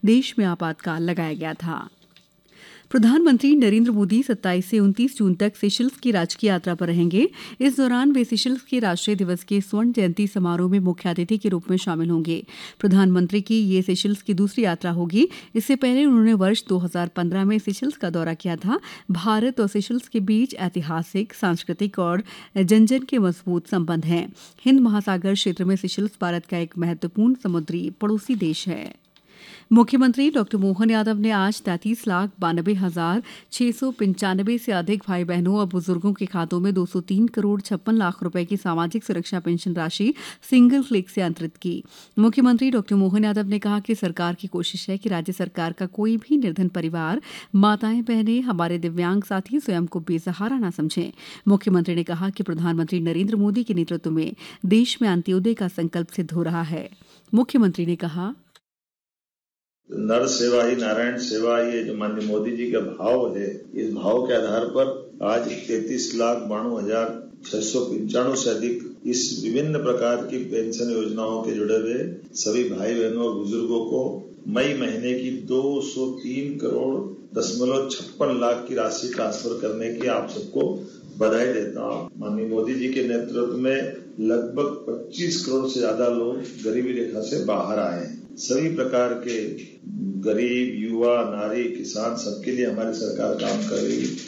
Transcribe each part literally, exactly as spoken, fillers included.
देश में आपातकाल लगाया गया था। प्रधानमंत्री नरेंद्र मोदी सत्ताईस से उनतीस जून तक सेशल्स की राजकीय यात्रा पर रहेंगे। इस दौरान वे सेशल्स के राष्ट्रीय दिवस के स्वर्ण जयंती समारोह में मुख्य अतिथि के रूप में शामिल होंगे। प्रधानमंत्री की ये सेशल्स की दूसरी यात्रा होगी। इससे पहले उन्होंने वर्ष दो हज़ार पंद्रह में सेशल्स का दौरा किया था। भारत और सेशल्स के बीच ऐतिहासिक, सांस्कृतिक और जन जन के मजबूत संबंध हैं। हिंद महासागर क्षेत्र में सेशल्स भारत का एक महत्वपूर्ण समुद्री पड़ोसी देश है। मुख्यमंत्री डॉक्टर मोहन यादव ने आज तैंतीस लाख बानबे हजार छह सौ पंचानवे से अधिक भाई बहनों और बुजुर्गों के खातों में दो सौ तीन करोड़ छप्पन लाख रुपए की सामाजिक सुरक्षा पेंशन राशि सिंगल क्लिक से अंतरित की। मुख्यमंत्री डॉक्टर मोहन यादव ने कहा कि सरकार की कोशिश है कि राज्य सरकार का कोई भी निर्धन परिवार, माताएं बहनें, हमारे दिव्यांग साथी स्वयं को बेसहारा न समझें। मुख्यमंत्री ने कहा कि प्रधानमंत्री नरेंद्र मोदी के नेतृत्व में देश में अंत्योदय का संकल्प सिद्ध हो रहा है। मुख्यमंत्री ने कहा, नर सेवा ही नारायण सेवा, ये जो माननीय मोदी जी का भाव है, इस भाव के आधार पर आज तैंतीस लाख बानवे हजार छह सौ पंचानवे से अधिक इस विभिन्न प्रकार की पेंशन योजनाओं के जुड़े हुए सभी भाई बहनों और बुजुर्गों को मई महीने की दो सौ तीन करोड़ दशमलव छप्पन लाख की राशि ट्रांसफर करने की आप सबको बधाई देता हूँ। माननीय मोदी जी के नेतृत्व में लगभग पच्चीस करोड़ से ज्यादा लोग गरीबी रेखा से बाहर आए हैं। सभी प्रकार के गरीब, युवा, नारी, किसान सबके लिए हमारी सरकार काम कर रही है।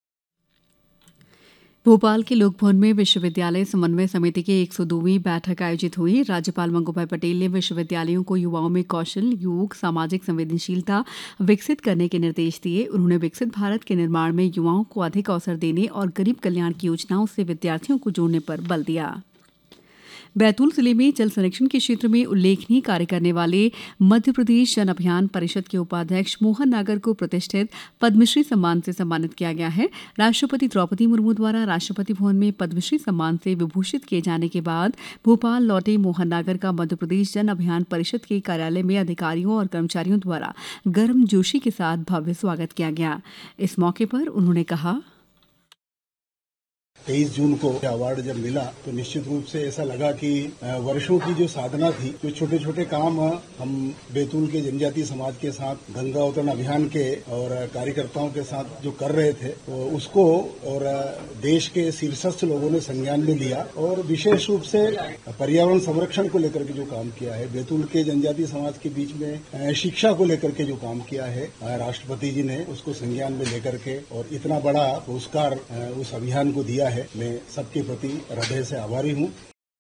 भोपाल के लोकभवन में विश्वविद्यालय समन्वय समिति की एक सौ दोवीं बैठक आयोजित हुई। राज्यपाल मंगूभाई पटेल ने विश्वविद्यालयों को युवाओं में कौशल, योग, सामाजिक संवेदनशीलता विकसित करने के निर्देश दिए। उन्होंने विकसित भारत के निर्माण में युवाओं को अधिक अवसर देने और गरीब कल्याण की योजनाओं से विद्यार्थियों को जोड़ने पर बल दिया। बैतूल जिले में जल संरक्षण के क्षेत्र में उल्लेखनीय कार्य करने वाले मध्य प्रदेश जन अभियान परिषद के उपाध्यक्ष मोहन नागर को प्रतिष्ठित पद्मश्री सम्मान से सम्मानित किया गया है। राष्ट्रपति द्रौपदी मुर्मू द्वारा राष्ट्रपति भवन में पद्मश्री सम्मान से विभूषित किए जाने के बाद भोपाल लौटे मोहन नागर का मध्य प्रदेश जन अभियान परिषद के कार्यालय में अधिकारियों और कर्मचारियों द्वारा गर्मजोशी के साथ भव्य स्वागत किया गया। इस मौके पर उन्होंने कहा, तेईस जून को अवार्ड जब मिला तो निश्चित रूप से ऐसा लगा कि वर्षों की जो साधना थी, जो छोटे छोटे काम हम बैतूल के जनजातीय समाज के साथ गंगा अवतरण अभियान के और कार्यकर्ताओं के साथ जो कर रहे थे, तो उसको और देश के शीर्षस्थ लोगों ने संज्ञान में लिया और विशेष रूप से पर्यावरण संरक्षण को लेकर के जो काम किया है, बैतूल के जनजातीय समाज के बीच में शिक्षा को लेकर के जो काम किया है, राष्ट्रपति जी ने उसको संज्ञान में लेकर के और इतना बड़ा पुरस्कार उस अभियान को दिया है। मैं सबके प्रति हृदय से आभारी हूँ।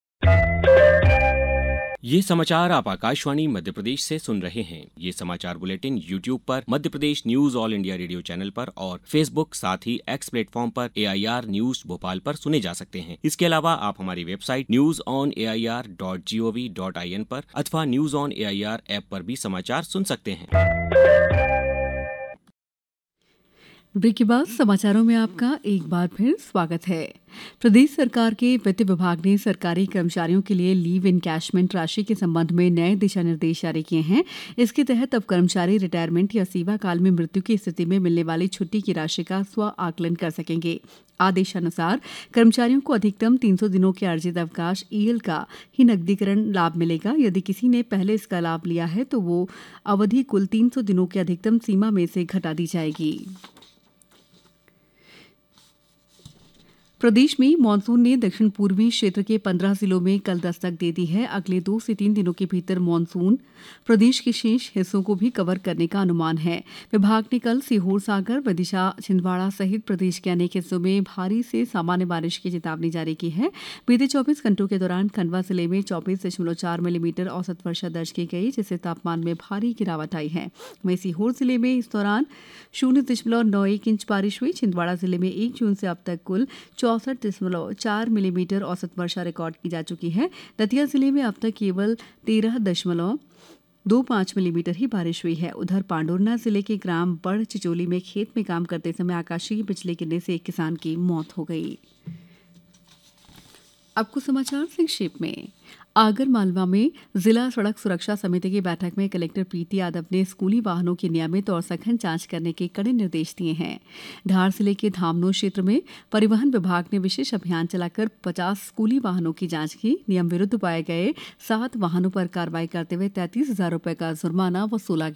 ये समाचार आप आकाशवाणी मध्य प्रदेश से सुन रहे हैं। ये समाचार बुलेटिन यूट्यूब पर Madhya Pradesh news all India radio channel पर और फेसबुक साथ ही एक्स प्लेटफॉर्म पर ए आई आर न्यूज भोपाल पर सुने जा सकते हैं। इसके अलावा आप हमारी website news on A I R dot G O V dot I N पर अथवा news on A I R app पर भी समाचार सुन सकते हैं। ब्रेक के बाद समाचारों में आपका एक बार फिर स्वागत है। प्रदेश सरकार के वित्त विभाग ने सरकारी कर्मचारियों के लिए लीव इनकैशमेंट राशि के संबंध में नए दिशा निर्देश जारी किए हैं। इसके तहत अब कर्मचारी रिटायरमेंट या सेवा काल में मृत्यु की स्थिति में मिलने वाली छुट्टी की राशि का स्व आकलन कर सकेंगे। आदेशानुसार कर्मचारियों को अधिकतम तीन सौ दिनों के अर्जित अवकाश ई एल का ही नकदीकरण लाभ मिलेगा। यदि किसी ने पहले इसका लाभ लिया है तो वो अवधि कुल तीन सौ दिनों की अधिकतम सीमा में से घटा दी जाएगी। प्रदेश में मानसून ने दक्षिण पूर्वी क्षेत्र के पंद्रह जिलों में कल दस्तक दे दी है। अगले दो से तीन दिनों के भीतर मानसून प्रदेश के शेष हिस्सों को भी कवर करने का अनुमान है। विभाग ने कल सीहोर, सागर, विदिशा, छिंदवाड़ा सहित प्रदेश के अनेक हिस्सों में भारी से सामान्य बारिश की चेतावनी जारी की है। बीते चौबीस घंटों के दौरान खंडवा जिले में चौबीस दशमलव चार मिलीमीटर औसत वर्षा दर्ज की गई, जिससे तापमान में भारी गिरावट आई है। वहीं सीहोर जिले में इस दौरान शून्य दशमलव नौ एक इंच बारिश हुई। छिंदवाड़ा जिले में एक जून से अब तक कुल चौसठ दशमलव चार मिलीमीटर औसत वर्षा रिकॉर्ड की जा चुकी है। दतिया जिले में अब तक केवल तेरह दशमलव दो पाँच मिलीमीटर ही बारिश हुई है। उधर पांडुरना जिले के ग्राम बड़ चिचोली में खेत में काम करते समय आकाशीय बिजली गिरने से एक किसान की मौत हो गई। अब कुछ समाचार संक्षेप में। आगर मालवा में जिला सड़क सुरक्षा समिति की बैठक में कलेक्टर प्रीति यादव ने स्कूली वाहनों की नियमित और सघन जांच करने के कड़े निर्देश दिए हैं। धार जिले के धामनो क्षेत्र में परिवहन विभाग ने विशेष अभियान चलाकर पचास स्कूली वाहनों की जांच की। नियम विरुद्ध पाए गए सात वाहनों पर कार्रवाई करते हुए तैंतीस हजार रुपए का जुर्माना वसूला